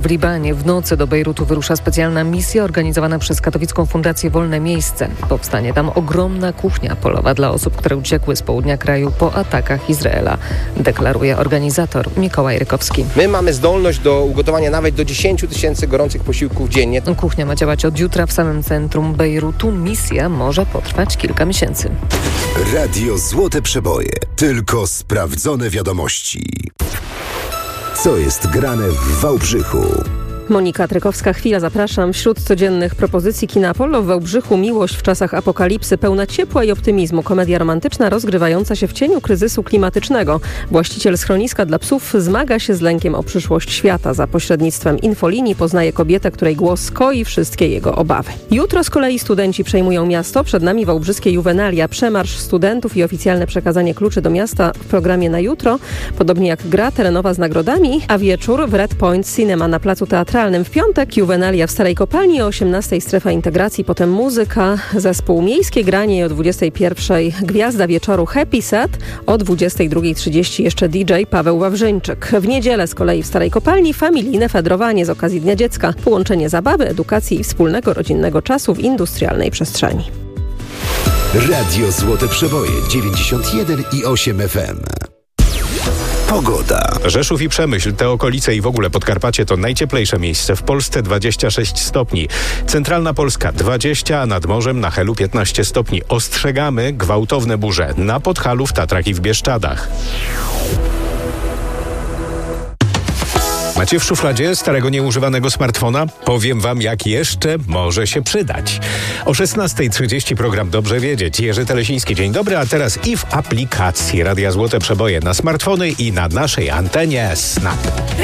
w Libanie. W nocy do Bejrutu wyrusza specjalna misja organizowana przez katowicką Fundację Wolne Miejsce. Powstanie tam ogromna kuchnia polowa dla osób, które uciekły z południa kraju po atakach Izraela, deklaruje organizator Mikołaj Rykowski. My mamy zdolność do ugotowania nawet do 10 000 gorących posiłków dziennie. Kuchnia ma działać od jutra w samym centrum Bejrutu. Misja może potrwać kilka miesięcy. Radio Złote Przeboje. Tylko sprawdzone wiadomości. Co jest grane w Wałbrzychu? Monika Trykowska-Chwila, zapraszam. Wśród codziennych propozycji kina Apollo w Wałbrzychu miłość w czasach apokalipsy, pełna ciepła i optymizmu. Komedia romantyczna rozgrywająca się w cieniu kryzysu klimatycznego. Właściciel schroniska dla psów zmaga się z lękiem o przyszłość świata. Za pośrednictwem infolinii poznaje kobietę, której głos koi wszystkie jego obawy. Jutro z kolei studenci przejmują miasto. Przed nami wałbrzyskie Juvenalia. Przemarsz studentów i oficjalne przekazanie kluczy do miasta w programie na jutro. Podobnie jak gra terenowa z nagrodami, a wieczór w Red Point Cinema na placu teatralnym. W piątek Juvenalia w Starej Kopalni, o 18:00 strefa integracji, potem muzyka, zespół Miejskie Granie i o 21:00 gwiazda wieczoru Happy Set, o 22:30 jeszcze DJ Paweł Wawrzyńczyk. W niedzielę z kolei w Starej Kopalni familijne fedrowanie z okazji Dnia Dziecka, połączenie zabawy, edukacji i wspólnego rodzinnego czasu w industrialnej przestrzeni. Radio Złote Przeboje 91,8 FM. Pogoda. Rzeszów i Przemyśl, te okolice i w ogóle Podkarpacie to najcieplejsze miejsce w Polsce, 26 stopni. Centralna Polska 20, a nad morzem na Helu 15 stopni. Ostrzegamy gwałtowne burze na Podhalu, w Tatrach i w Bieszczadach. Macie w szufladzie starego, nieużywanego smartfona? Powiem wam, jak jeszcze może się przydać. O 16:30 program Dobrze Wiedzieć. Jerzy Telesiński, dzień dobry, a teraz i w aplikacji Radia Złote Przeboje na smartfony i na naszej antenie Snap.